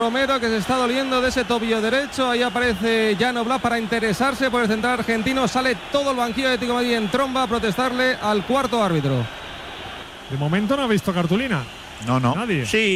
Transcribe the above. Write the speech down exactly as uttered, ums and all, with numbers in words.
Romero, que se está doliendo de ese tobillo derecho. Ahí aparece Jan Oblak para interesarse por el central argentino. Sale todo el banquillo de Atlético de Madrid en tromba a protestarle al cuarto árbitro. De momento no ha visto cartulina. No, no. Nadie. Sí.